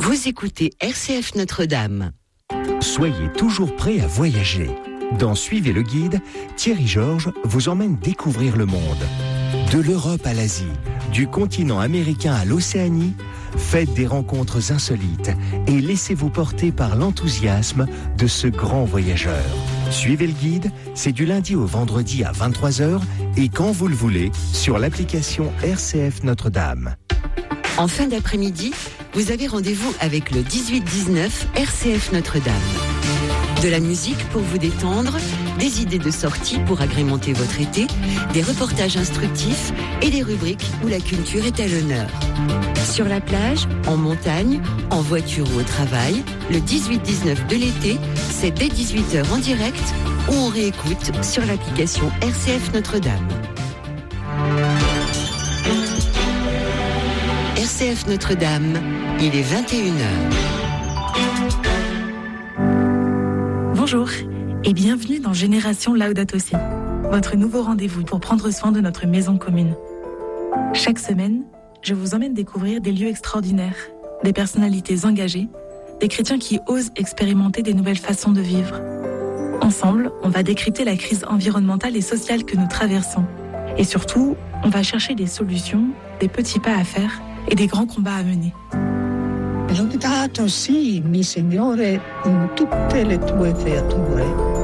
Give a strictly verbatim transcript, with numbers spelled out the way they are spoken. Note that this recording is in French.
Vous écoutez R C F Notre-Dame. Soyez toujours prêts à voyager. Dans Suivez le guide, Thierry Georges vous emmène découvrir le monde. De l'Europe à l'Asie, du continent américain à l'Océanie, faites des rencontres insolites et laissez-vous porter par l'enthousiasme de ce grand voyageur. Suivez le guide, c'est du lundi au vendredi à vingt-trois heures et quand vous le voulez sur l'application R C F Notre-Dame. En fin d'après-midi, vous avez rendez-vous avec le dix-huit dix-neuf R C F Notre-Dame. De la musique pour vous détendre, des idées de sortie pour agrémenter votre été, des reportages instructifs et des rubriques où la culture est à l'honneur. Sur la plage, en montagne, en voiture ou au travail, le dix-huit dix-neuf de l'été, c'est dès dix-huit heures en direct ou on réécoute sur l'application R C F Notre-Dame. R C F Notre-Dame, il est vingt et une heures. Bonjour et bienvenue dans Génération Laudato Si, votre nouveau rendez-vous pour prendre soin de notre maison commune. Chaque semaine, je vous emmène découvrir des lieux extraordinaires, des personnalités engagées, des chrétiens qui osent expérimenter des nouvelles façons de vivre. Ensemble, on va décrypter la crise environnementale et sociale que nous traversons. Et surtout, on va chercher des solutions, des petits pas à faire et des grands combats à mener. Laudato si, mi Signore, in tutte le tue creature.